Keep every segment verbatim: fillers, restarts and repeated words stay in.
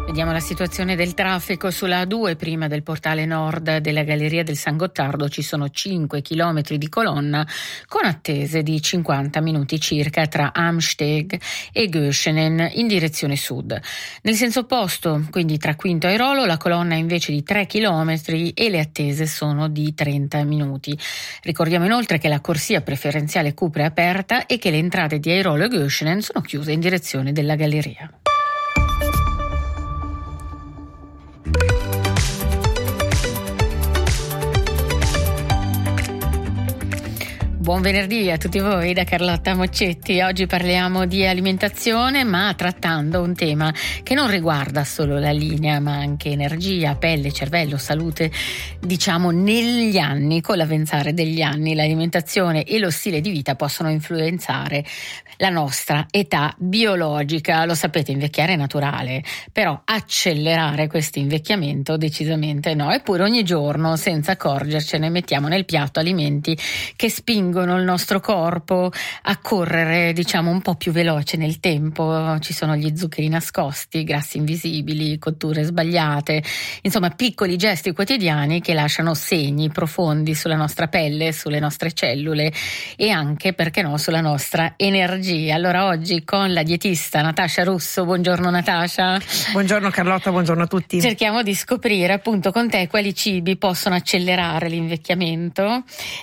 Vediamo la situazione del traffico sulla A due. Prima del portale nord della Galleria del San Gottardo ci sono cinque chilometri di colonna con attese di cinquanta minuti circa tra Amsteg e Göschenen in direzione sud. Nel senso opposto, quindi tra Quinto e Rolo, la colonna è invece di tre chilometri e le attese sono di trenta minuti. Ricordiamo inoltre che la corsia preferenziale Cupra è aperta e che le entrate di Airolo e Göschenen sono chiuse in direzione della Galleria. Buon venerdì a tutti voi da Carlotta Moccetti. Oggi parliamo di alimentazione, ma trattando un tema che non riguarda solo la linea, ma anche energia, pelle, cervello, salute. Diciamo negli anni, con l'avvenire degli anni, l'alimentazione e lo stile di vita possono influenzare la nostra età biologica. Lo sapete, invecchiare è naturale, però accelerare questo invecchiamento decisamente no. Eppure ogni giorno, senza accorgercene, mettiamo nel piatto alimenti che spingono il nostro corpo a correre, diciamo, un po' più veloce nel tempo. Ci sono gli zuccheri nascosti, grassi invisibili, cotture sbagliate, insomma piccoli gesti quotidiani che lasciano segni profondi sulla nostra pelle, sulle nostre cellule e anche, perché no, sulla nostra energia. Allora oggi con la dietista Natascia Russo. Buongiorno Natascia. Buongiorno Carlotta, buongiorno a tutti. Cerchiamo di scoprire appunto con te quali cibi possono accelerare l'invecchiamento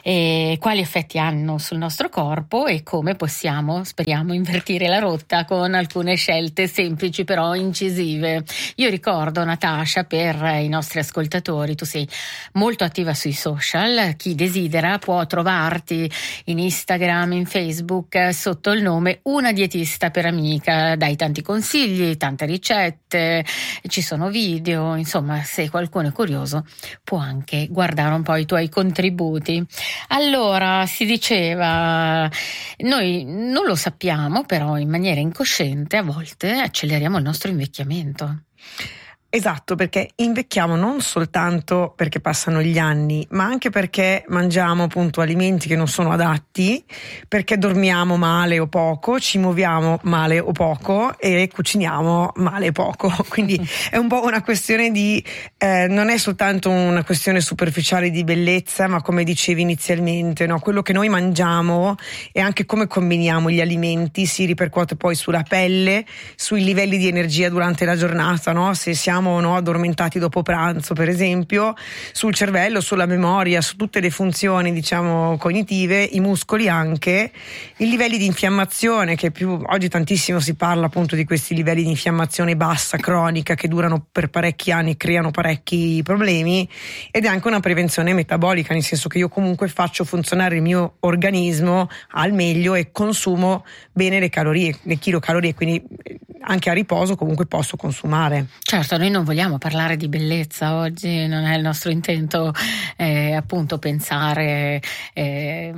e quali effetti hanno sul nostro corpo e come possiamo, speriamo, invertire la rotta con alcune scelte semplici però incisive. Io ricordo, Natascia, per i nostri ascoltatori, tu sei molto attiva sui social, chi desidera può trovarti in Instagram, in Facebook sotto il nome Una Dietista per Amica, dai tanti consigli, tante ricette, ci sono video, insomma se qualcuno è curioso può anche guardare un po' i tuoi contributi. Allora, si diceva, noi non lo sappiamo, però in maniera incosciente a volte acceleriamo il nostro invecchiamento. Esatto, perché invecchiamo non soltanto perché passano gli anni, ma anche perché mangiamo appunto alimenti che non sono adatti, perché dormiamo male o poco, ci muoviamo male o poco e cuciniamo male o poco. Quindi è un po' una questione di, eh, non è soltanto una questione superficiale di bellezza, ma come dicevi inizialmente, no? Quello che noi mangiamo e anche come combiniamo gli alimenti si ripercuote poi sulla pelle, sui livelli di energia durante la giornata, no? Se siamo no, addormentati dopo pranzo, per esempio, sul cervello, sulla memoria, su tutte le funzioni, diciamo, cognitive, i muscoli anche, i livelli di infiammazione, che più oggi tantissimo si parla appunto di questi livelli di infiammazione bassa, cronica, che durano per parecchi anni e creano parecchi problemi, ed è anche una prevenzione metabolica, nel senso che io comunque faccio funzionare il mio organismo al meglio e consumo bene le calorie, le chilocalorie, quindi anche a riposo comunque posso consumare. Certo, noi non vogliamo parlare di bellezza oggi, non è il nostro intento eh, appunto pensare eh,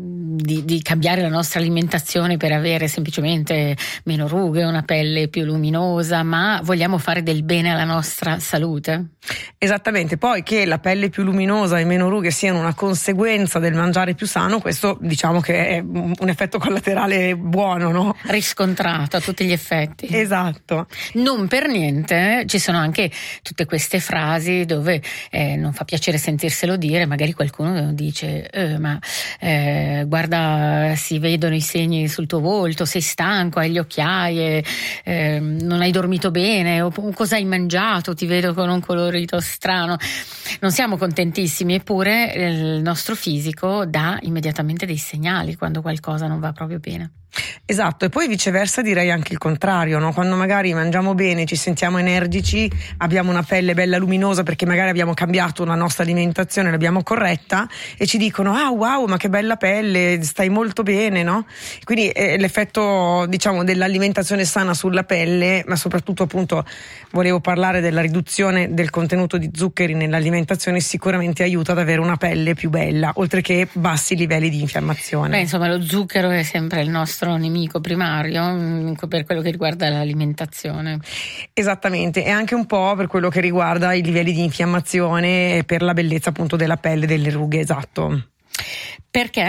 di, di cambiare la nostra alimentazione per avere semplicemente meno rughe, una pelle più luminosa, ma vogliamo fare del bene alla nostra salute. Esattamente, poi che la pelle più luminosa e meno rughe siano una conseguenza del mangiare più sano, questo diciamo che è un effetto collaterale buono, no? Riscontrato a tutti gli effetti. Esatto. Non per niente ci sono anche tutte queste frasi dove eh, non fa piacere sentirselo dire, magari qualcuno dice eh, ma eh, guarda, si vedono i segni sul tuo volto, sei stanco, hai gli occhiaie, eh, non hai dormito bene, o cosa hai mangiato, ti vedo con un colorito strano. Non siamo contentissimi, eppure eh, il nostro fisico dà immediatamente dei segnali quando qualcosa non va proprio bene. Esatto, e poi viceversa direi anche il contrario, no? Quando magari mangiamo bene, ci sentiamo energici, abbiamo una pelle bella luminosa perché magari abbiamo cambiato la nostra alimentazione, l'abbiamo corretta e ci dicono ah wow, ma che bella pelle, stai molto bene, no? Quindi eh, l'effetto, diciamo, dell'alimentazione sana sulla pelle, ma soprattutto appunto volevo parlare della riduzione del contenuto di zuccheri nell'alimentazione, sicuramente aiuta ad avere una pelle più bella, oltre che bassi livelli di infiammazione. Beh, insomma, lo zucchero è sempre il nostro nemico primario per quello che riguarda l'alimentazione. Esattamente, e anche un po' per quello che riguarda i livelli di infiammazione e per la bellezza appunto della pelle, delle rughe, esatto. Perché?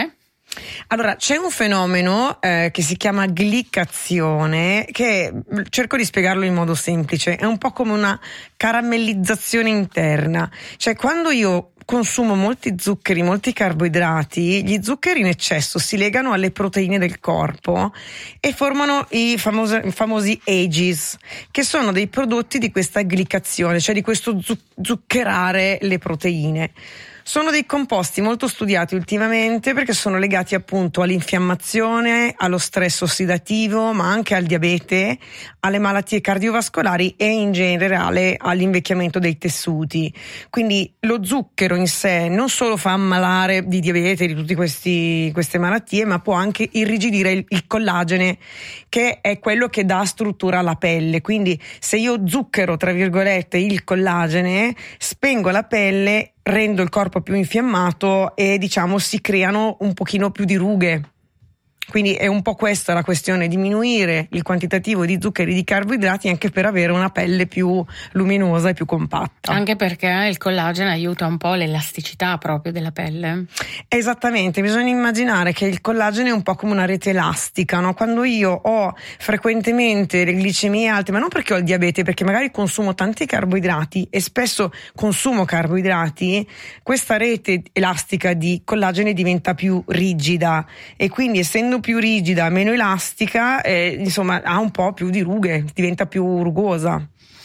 Allora, c'è un fenomeno eh, che si chiama glicazione, che cerco di spiegarlo in modo semplice, è un po' come una caramellizzazione interna, cioè quando io consumo molti zuccheri, molti carboidrati, gli zuccheri in eccesso si legano alle proteine del corpo e formano i famosi, famosi A G Es, che sono dei prodotti di questa glicazione, cioè di questo zuccherare le proteine. Sono dei composti molto studiati ultimamente perché sono legati appunto all'infiammazione, allo stress ossidativo, ma anche al diabete, alle malattie cardiovascolari e in generale all'invecchiamento dei tessuti. Quindi lo zucchero in sé non solo fa ammalare di diabete, di tutte queste malattie, ma può anche irrigidire il, il collagene, che è quello che dà struttura alla pelle. Quindi se io zucchero, tra virgolette, il collagene, spengo la pelle, rendo il corpo più infiammato e diciamo si creano un pochino più di rughe. Quindi è un po' questa la questione, diminuire il quantitativo di zuccheri e di carboidrati anche per avere una pelle più luminosa e più compatta. Anche perché il collagene aiuta un po' l'elasticità proprio della pelle. Esattamente, bisogna immaginare che il collagene è un po' come una rete elastica, no? Quando io ho frequentemente le glicemie alte, ma non perché ho il diabete, perché magari consumo tanti carboidrati e spesso consumo carboidrati, questa rete elastica di collagene diventa più rigida e quindi essendo più rigida, meno elastica, eh, insomma ha un po' più di rughe, diventa più rugosa.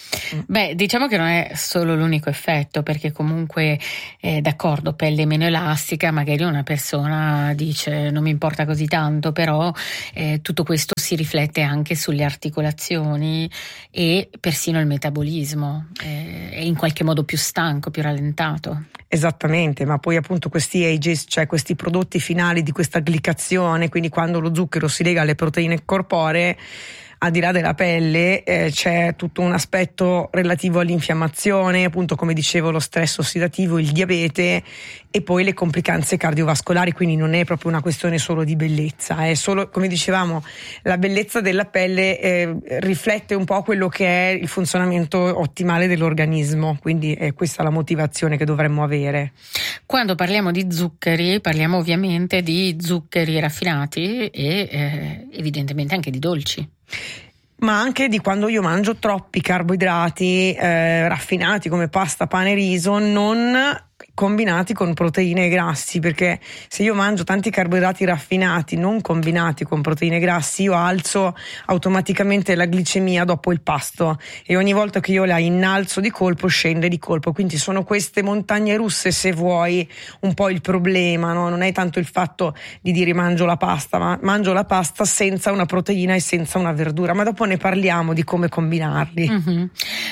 Beh, diciamo che non è solo l'unico effetto, perché comunque eh, d'accordo, pelle meno elastica, magari una persona dice non mi importa così tanto, però eh, tutto questo si riflette anche sulle articolazioni e persino il metabolismo, eh, è in qualche modo più stanco, più rallentato. Esattamente, ma poi appunto questi A G Es, cioè questi prodotti finali di questa glicazione, quindi quando lo zucchero si lega alle proteine corporee, al di là della pelle eh, c'è tutto un aspetto relativo all'infiammazione, appunto come dicevo lo stress ossidativo, il diabete e poi le complicanze cardiovascolari, quindi non è proprio una questione solo di bellezza, è solo, come dicevamo, la bellezza della pelle eh, riflette un po' quello che è il funzionamento ottimale dell'organismo, quindi è questa la motivazione che dovremmo avere. Quando parliamo di zuccheri parliamo ovviamente di zuccheri raffinati e eh, evidentemente anche di dolci. Ma anche di quando io mangio troppi carboidrati eh, raffinati come pasta, pane e riso, non combinati con proteine e grassi, perché se io mangio tanti carboidrati raffinati non combinati con proteine e grassi, io alzo automaticamente la glicemia dopo il pasto e ogni volta che io la innalzo di colpo scende di colpo, quindi sono queste montagne russe, se vuoi, un po' il problema, no? Non è tanto il fatto di dire mangio la pasta, ma mangio la pasta senza una proteina e senza una verdura, ma dopo ne parliamo di come combinarli. Mm-hmm.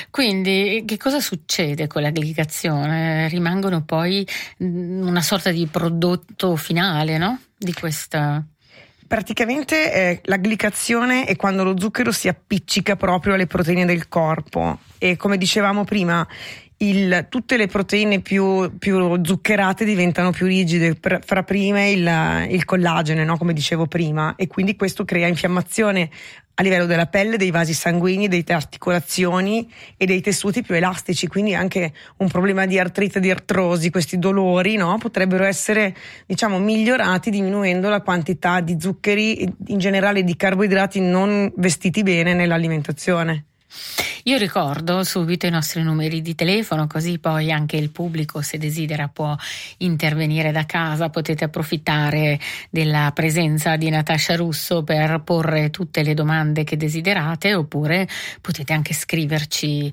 Quindi che cosa succede con la glicazione? Rimangono poi una sorta di prodotto finale, no? Di questa. Praticamente eh, la glicazione è quando lo zucchero si appiccica proprio alle proteine del corpo e, come dicevamo prima, il, tutte le proteine più, più zuccherate diventano più rigide, per, fra prime il, il collagene, no? Come dicevo prima, e quindi questo crea infiammazione a livello della pelle, dei vasi sanguigni, delle articolazioni e dei tessuti più elastici, quindi anche un problema di artrite, di artrosi, questi dolori, no? Potrebbero essere, diciamo, migliorati diminuendo la quantità di zuccheri e in generale di carboidrati non vestiti bene nell'alimentazione. Io ricordo subito i nostri numeri di telefono, così poi anche il pubblico, se desidera, può intervenire da casa. Potete approfittare della presenza di Natascia Russo per porre tutte le domande che desiderate, oppure potete anche scriverci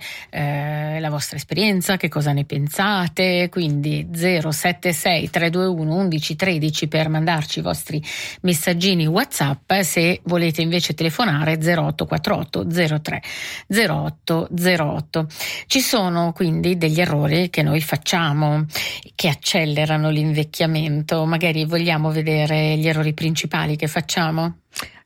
eh, la vostra esperienza, che cosa ne pensate, quindi zero sette sei tre due uno undici tredici per mandarci i vostri messaggini WhatsApp. Se volete invece telefonare zero otto quattro otto zero tre zero otto zero otto. Ci sono quindi degli errori che noi facciamo che accelerano l'invecchiamento. Magari vogliamo vedere gli errori principali che facciamo?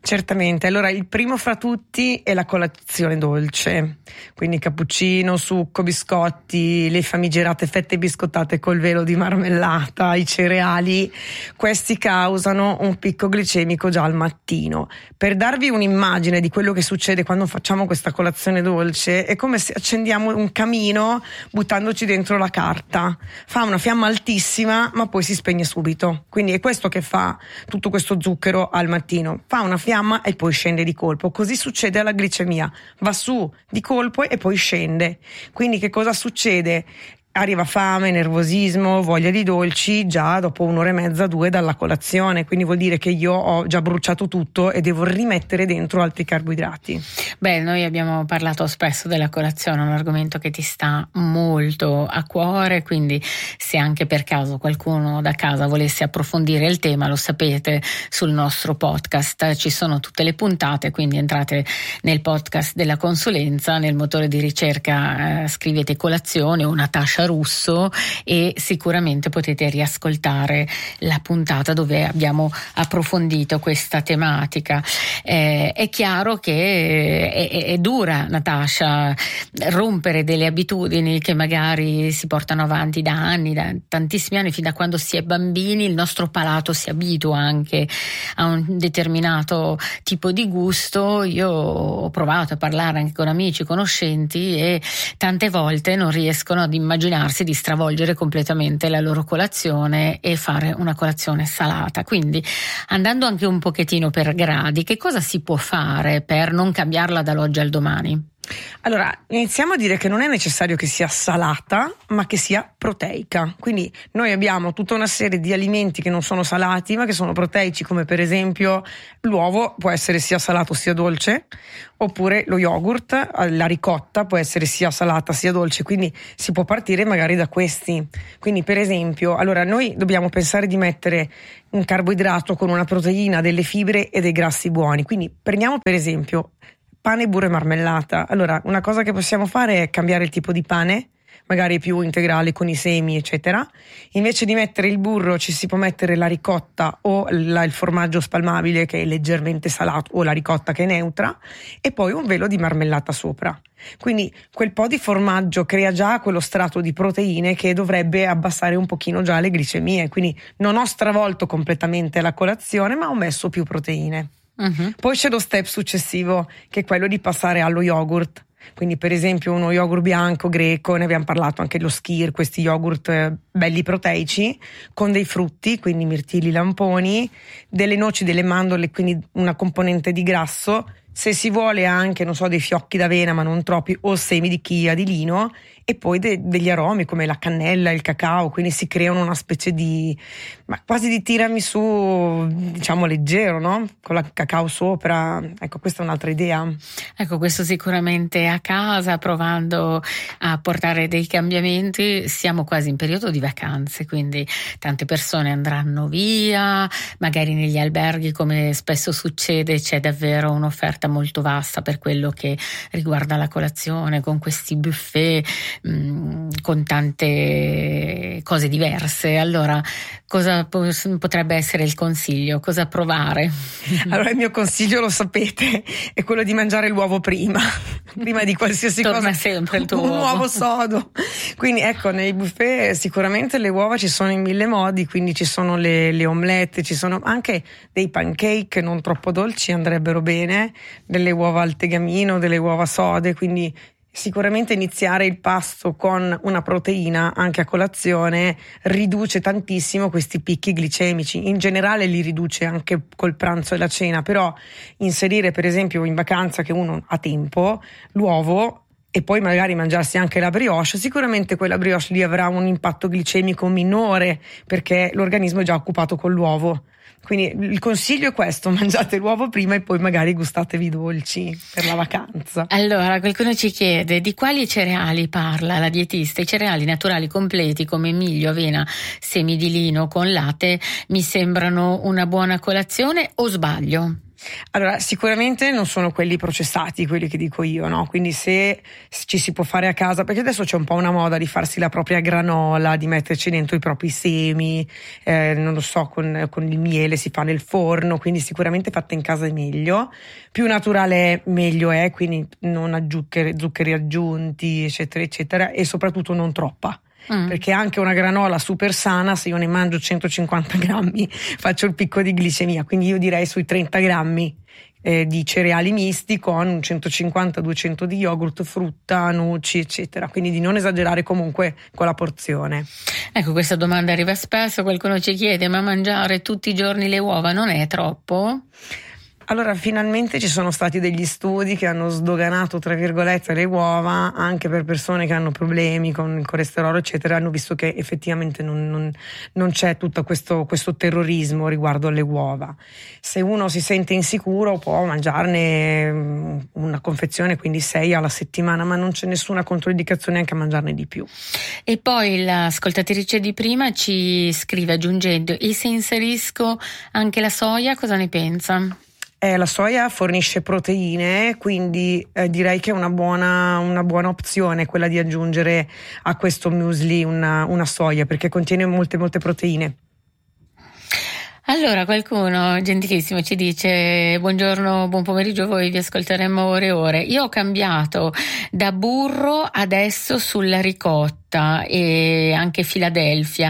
Certamente, allora il primo fra tutti è la colazione dolce, quindi cappuccino, succo, biscotti, le famigerate fette biscottate col velo di marmellata, i cereali. Questi causano un picco glicemico già al mattino. Per darvi un'immagine di quello che succede quando facciamo questa colazione dolce, è come se accendiamo un camino buttandoci dentro la carta. Fa una fiamma altissima ma poi si spegne subito, quindi è questo che fa tutto questo zucchero al mattino, fa una fiamma e poi scende di colpo. Così succede alla glicemia, va su di colpo e poi scende. Quindi che cosa succede? Arriva fame, nervosismo, voglia di dolci già dopo un'ora e mezza, due dalla colazione, quindi vuol dire che io ho già bruciato tutto e devo rimettere dentro altri carboidrati. Beh, noi abbiamo parlato spesso della colazione, un argomento che ti sta molto a cuore, quindi se anche per caso qualcuno da casa volesse approfondire il tema, lo sapete, sul nostro podcast ci sono tutte le puntate, quindi entrate nel podcast della consulenza, nel motore di ricerca eh, scrivete colazione o Natascia Russo e sicuramente potete riascoltare la puntata dove abbiamo approfondito questa tematica. Eh, è chiaro che è, è, è dura, Natascia, rompere delle abitudini che magari si portano avanti da anni, da tantissimi anni, fin da quando si è bambini. Il nostro palato si abitua anche a un determinato tipo di gusto. Io ho provato a parlare anche con amici, conoscenti, e tante volte non riescono ad immaginare di stravolgere completamente la loro colazione e fare una colazione salata. Quindi, andando anche un pochettino per gradi, che cosa si può fare per non cambiarla dall'oggi al domani? Allora, iniziamo a dire che non è necessario che sia salata, ma che sia proteica. Quindi noi abbiamo tutta una serie di alimenti che non sono salati, ma che sono proteici, come per esempio l'uovo può essere sia salato sia dolce, oppure lo yogurt, la ricotta può essere sia salata sia dolce, quindi si può partire magari da questi. Quindi per esempio, allora noi dobbiamo pensare di mettere un carboidrato con una proteina, delle fibre e dei grassi buoni. Quindi prendiamo per esempio pane, burro e marmellata. Allora, una cosa che possiamo fare è cambiare il tipo di pane, magari più integrale con i semi, eccetera. Invece di mettere il burro ci si può mettere la ricotta o la, il formaggio spalmabile che è leggermente salato, o la ricotta che è neutra, e poi un velo di marmellata sopra. Quindi quel po' di formaggio crea già quello strato di proteine che dovrebbe abbassare un pochino già le glicemie. Quindi non ho stravolto completamente la colazione, ma ho messo più proteine. Uh-huh. Poi c'è lo step successivo, che è quello di passare allo yogurt. Quindi per esempio uno yogurt bianco greco, ne abbiamo parlato anche lo Skyr, questi yogurt eh, belli proteici con dei frutti, quindi mirtilli, lamponi, delle noci, delle mandorle, quindi una componente di grasso, se si vuole anche, non so, dei fiocchi d'avena ma non troppi, o semi di chia, di lino, e poi de- degli aromi come la cannella, il cacao, quindi si creano una specie di, ma quasi di tiramisù, diciamo leggero, no? Con la cacao sopra. Ecco, questa è un'altra idea. Ecco, questo sicuramente a casa, provando a portare dei cambiamenti. Siamo quasi in periodo di vacanze, quindi tante persone andranno via, magari negli alberghi, come spesso succede, c'è davvero un'offerta molto vasta per quello che riguarda la colazione, con questi buffet con tante cose diverse. Allora, cosa potrebbe essere il consiglio? Cosa provare? Allora, il mio consiglio, lo sapete, è quello di mangiare l'uovo prima prima di qualsiasi Torna cosa. sempre il tuo un uovo. uovo sodo. Quindi ecco, nei buffet sicuramente le uova ci sono in mille modi, quindi ci sono le, le omelette, ci sono anche dei pancake non troppo dolci, andrebbero bene, delle uova al tegamino, delle uova sode, quindi sicuramente iniziare il pasto con una proteina anche a colazione riduce tantissimo questi picchi glicemici. In generale li riduce anche col pranzo e la cena, però inserire per esempio in vacanza, che uno ha tempo, l'uovo e poi magari mangiarsi anche la brioche, sicuramente quella brioche lì avrà un impatto glicemico minore perché l'organismo è già occupato con l'uovo. Quindi il consiglio è questo: mangiate l'uovo prima e poi magari gustatevi i dolci per la vacanza. Allora, qualcuno ci chiede di quali cereali parla la dietista. I cereali naturali completi come miglio, avena, semi di lino con latte mi sembrano una buona colazione, o sbaglio? Allora, sicuramente non sono quelli processati, quelli che dico io, no? Quindi se ci si può fare a casa, perché adesso c'è un po' una moda di farsi la propria granola, di metterci dentro i propri semi, eh, non lo so, con, con il miele si fa nel forno, quindi sicuramente fatta in casa è meglio. Più naturale è, meglio è, quindi non aggiuccheri, zuccheri aggiunti, eccetera, eccetera, e soprattutto non troppa. Mm. Perché anche una granola super sana, se io ne mangio centocinquanta grammi faccio il picco di glicemia, quindi io direi sui trenta grammi eh, di cereali misti con centocinquanta duecento di yogurt, frutta, noci eccetera, quindi di non esagerare comunque con la porzione. Ecco, questa domanda arriva spesso, qualcuno ci chiede: ma mangiare tutti i giorni le uova non è troppo? Allora, finalmente ci sono stati degli studi che hanno sdoganato, tra virgolette, le uova anche per persone che hanno problemi con il colesterolo, eccetera. Hanno visto che effettivamente non, non, non c'è tutto questo, questo terrorismo riguardo alle uova. Se uno si sente insicuro può mangiarne una confezione, quindi sei alla settimana, ma non c'è nessuna controindicazione anche a mangiarne di più. E poi l'ascoltatrice di prima ci scrive aggiungendo: e se inserisco anche la soia, cosa ne pensa? Eh, la soia fornisce proteine, quindi eh, direi che è una buona, una buona opzione quella di aggiungere a questo muesli una, una soia, perché contiene molte molte proteine. Allora, qualcuno gentilissimo ci dice: buongiorno, buon pomeriggio a voi, vi ascolteremo ore e ore. Io ho cambiato da burro adesso sulla ricotta e anche Philadelphia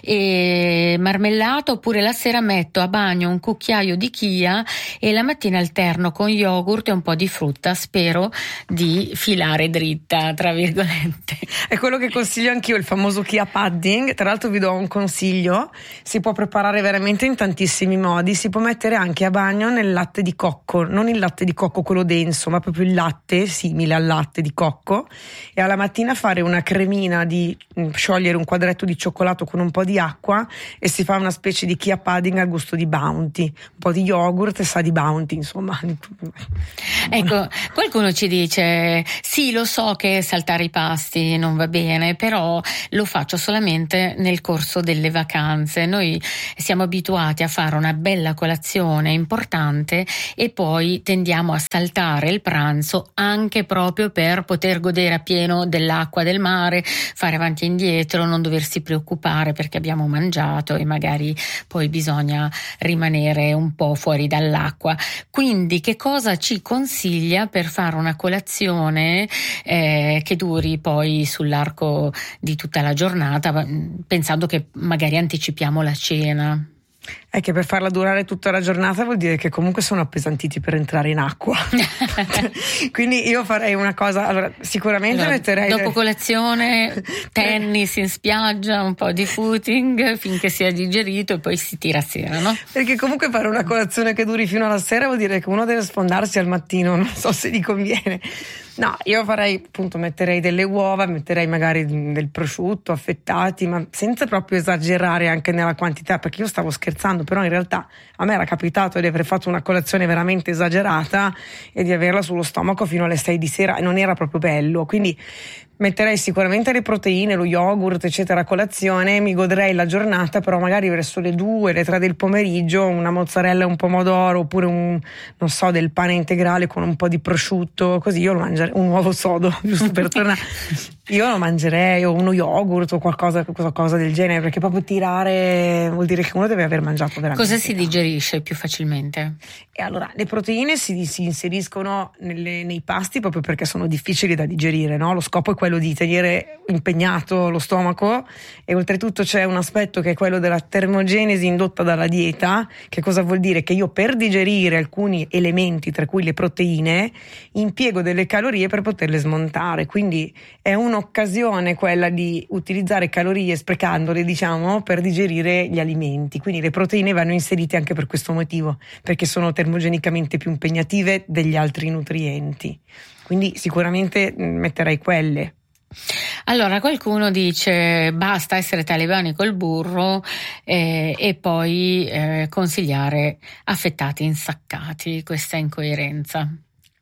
e marmellato, oppure la sera metto a bagno un cucchiaio di chia e la mattina alterno con yogurt e un po' di frutta, spero di filare dritta, tra virgolette. È quello che consiglio anch'io, il famoso chia pudding. Tra l'altro vi do un consiglio: si può preparare veramente in tantissimi modi. Si può mettere anche a bagno nel latte di cocco, non il latte di cocco quello denso, ma proprio il latte simile al latte di cocco, e alla mattina fare una cremina di sciogliere un quadretto di cioccolato con un po' di acqua e si fa una specie di chia pudding al gusto di Bounty, un po' di yogurt e sa di Bounty, insomma. Ecco, qualcuno ci dice: sì, lo so che saltare i pasti non va bene, però lo faccio solamente nel corso delle vacanze. Noi siamo abituati a fare una bella colazione importante e poi tendiamo a saltare il pranzo anche proprio per poter godere appieno dell'acqua del mare, fare avanti e indietro, non doversi preoccupare perché abbiamo mangiato e magari poi bisogna rimanere un po' fuori dall'acqua. Quindi che cosa ci consiglia per fare una colazione eh, che duri poi sull'arco di tutta la giornata, pensando che magari anticipiamo la cena? È che per farla durare tutta la giornata vuol dire che comunque sono appesantiti per entrare in acqua. Quindi io farei una cosa, allora sicuramente allora, metterei dopo colazione tennis in spiaggia, un po' di footing finché sia digerito e poi si tira a sera, no? Perché comunque fare una colazione che duri fino alla sera vuol dire che uno deve sfondarsi al mattino, non so se gli conviene. No, io farei appunto, metterei delle uova, metterei magari del prosciutto affettati, ma senza proprio esagerare anche nella quantità, perché io stavo scherzando, però in realtà a me era capitato di aver fatto una colazione veramente esagerata e di averla sullo stomaco fino alle sei di sera e non era proprio bello, quindi metterei sicuramente le proteine, lo yogurt eccetera a colazione, mi godrei la giornata, però magari verso le due, le tre del pomeriggio una mozzarella e un pomodoro, oppure un, non so, del pane integrale con un po' di prosciutto, così io lo mangerei, un uovo sodo, giusto per tornare, io lo mangerei, o uno yogurt o qualcosa, qualcosa del genere, perché proprio tirare vuol dire che uno deve aver mangiato veramente. Cosa si digerisce più facilmente? E allora, le proteine si, si inseriscono nelle, nei pasti proprio perché sono difficili da digerire, no? Lo scopo è quello di tenere impegnato lo stomaco, e oltretutto c'è un aspetto che è quello della termogenesi indotta dalla dieta. Che cosa vuol dire? Che io per digerire alcuni elementi, tra cui le proteine, impiego delle calorie per poterle smontare, quindi è un'occasione quella di utilizzare calorie sprecandole, diciamo, per digerire gli alimenti. Quindi le proteine vanno inserite anche per questo motivo, perché sono termogenicamente più impegnative degli altri nutrienti, quindi sicuramente metterei quelle. Allora, qualcuno dice basta essere talebani col burro eh, e poi eh, consigliare affettati insaccati. Questa incoerenza.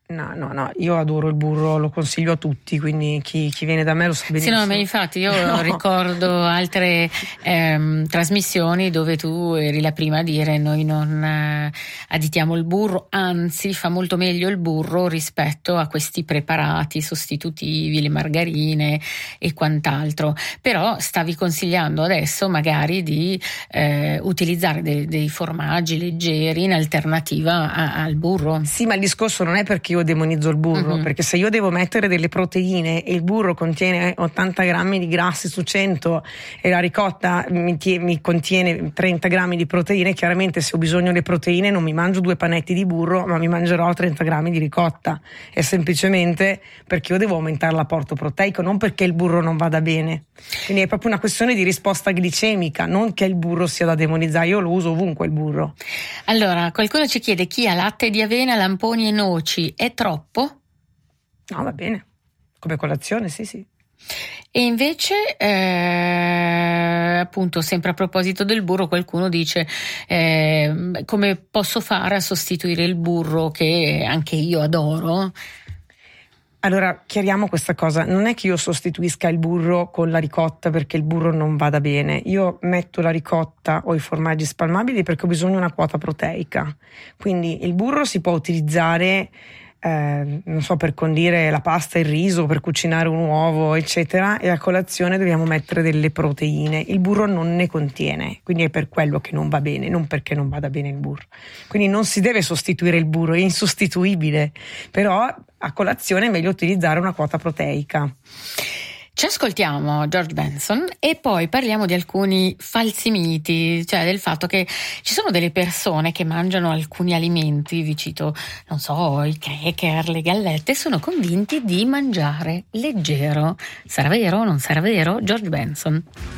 No, no, no, io adoro il burro, lo consiglio a tutti, quindi chi, chi viene da me lo sa benissimo. Sì, no, ma infatti io no. ricordo altre ehm, trasmissioni dove tu eri la prima a dire noi non eh, additiamo il burro, anzi fa molto meglio il burro rispetto a questi preparati sostitutivi, le margarine e quant'altro. Però stavi consigliando adesso magari di eh, utilizzare de- dei formaggi leggeri in alternativa a- al burro. Sì, ma il discorso non è perché io demonizzo il burro, mm-hmm. perché se io devo mettere delle proteine e il burro contiene ottanta grammi di grassi su cento e la ricotta mi, tie- mi contiene trenta grammi di proteine, chiaramente se ho bisogno delle proteine non mi mangio due panetti di burro, ma mi mangerò trenta grammi di ricotta. È semplicemente perché io devo aumentare l'apporto proteico, non perché il burro non vada bene. Quindi è proprio una questione di risposta glicemica, non che il burro sia da demonizzare. Io lo uso ovunque il burro. Allora, qualcuno ci chiede: chi ha latte di avena, lamponi e noci è troppo? No, va bene, come colazione, sì sì. E invece eh, appunto sempre a proposito del burro, qualcuno dice eh, come posso fare a sostituire il burro che anche io adoro? Allora, chiariamo questa cosa, non è che io sostituisca il burro con la ricotta perché il burro non vada bene, io metto la ricotta o i formaggi spalmabili perché ho bisogno di una quota proteica, quindi il burro si può utilizzare eh, non so, per condire la pasta, il riso, per cucinare un uovo eccetera, e a colazione dobbiamo mettere delle proteine. Il burro non ne contiene, quindi è per quello che non va bene, non perché non vada bene il burro, quindi non si deve sostituire il burro, è insostituibile, però a colazione è meglio utilizzare una quota proteica. Ci ascoltiamo George Benson e poi parliamo di alcuni falsi miti, cioè del fatto che ci sono delle persone che mangiano alcuni alimenti, vi cito, non so, i cracker, le gallette, e sono convinti di mangiare leggero. Sarà vero o non sarà vero? George Benson.